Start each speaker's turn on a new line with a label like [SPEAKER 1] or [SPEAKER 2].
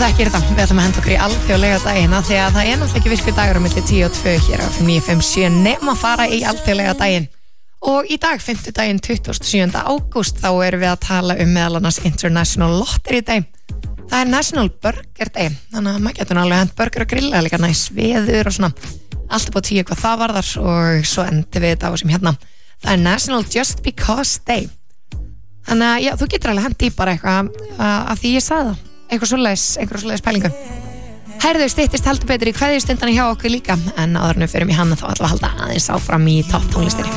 [SPEAKER 1] þekkir þetta, við ætlum að henda okkur í alþjóðlega dagina því að það náttúrulega ekki virkur dagur á milli 10 og 2 hér á 957 nema að fara í alþjóðlega daginn. Og í dag, 5. 27. ágúst, þá erum við að tala meðal annars International Lottery Day. Það National Burger Day, þannig að maður getur alveg hent burger og grilla, líka næs veður og svona. Allt upp á 10 hvað það varðar og svo endur við þetta á sem hérna. Það National Just Because Day. Þannig að já, þú getur alveg hent í bara eitthvað af því ég sagði það. Einhver svoleiðis pælingu. Herðu, styttist heldur betur í kveðjustundana hjá okkur líka, en áður en við förum í hana þá ætlum við að halda aðeins áfram í topp tónlistinni.